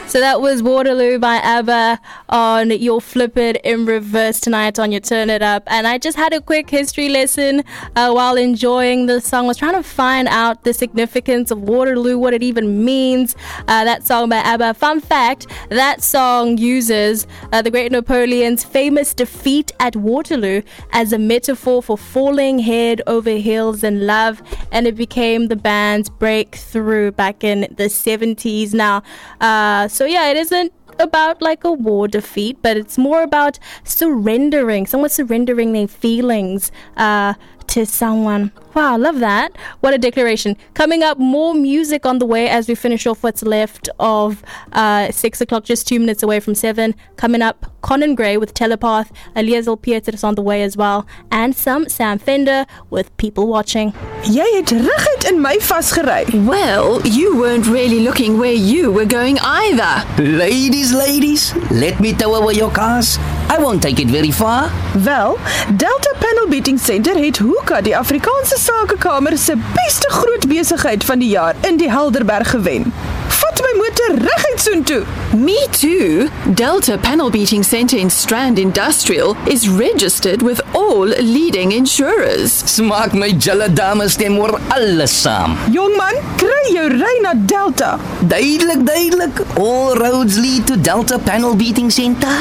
So that was Waterloo by ABBA on your Flip It in Reverse tonight on your Turn It Up. And I just had a quick history lesson while enjoying the song. I was trying to find out the significance of Waterloo, what it even means. That song by ABBA. Fun fact, that song uses the great Napoleon's famous defeat at Waterloo as a metaphor for falling head over heels in love. And it became the band's breakthrough back in the 70s. Now, so yeah, it isn't about like a war defeat, but it's more about someone surrendering their feelings to someone. Wow, love that. What a declaration. Coming up, more music on the way as we finish off what's left of 6 o'clock, just 2 minutes away from 7. Coming up, Conan Gray with Telepath, Eliezer Pieter is on the way as well, and some Sam Fender with People Watching. Jy het reguit in my vasgery. Well, you weren't really looking where you were going either. Ladies, let me tow away your cars. I won't take it very far. Wel, Delta Panel Beating Center het Hoeka, die Afrikaanse Sakekamer se beste groot besigheid van die jaar in die Helderberg gewen. Vat my motor reguit soontoe. Me too. Delta Panel Beating Center in Strand Industrial is registered with all leading insurers. Smaak my julle dames stem oor alles saam. Jongman, kry jou ry na Delta. Duidelik. All roads lead to Delta Panel Beating Center.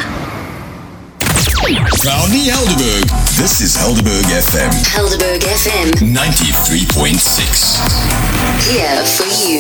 Proudly Helderberg. This is Helderberg FM. Helderberg FM 93.6. Here for you.